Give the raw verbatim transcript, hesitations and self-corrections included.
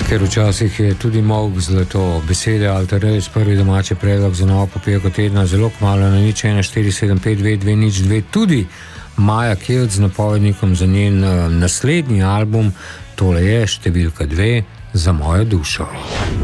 Ker včasih je tudi molk zlato. Besede Alter Res, prvi domači predlog za novo popevko tedna, zelo kmalu na nič ena štiri sedem pet dve dve nič dve. Tudi Maja Kevc z napovednikom za njen uh, naslednji album. Tole je številka dve, Za mojo dušo.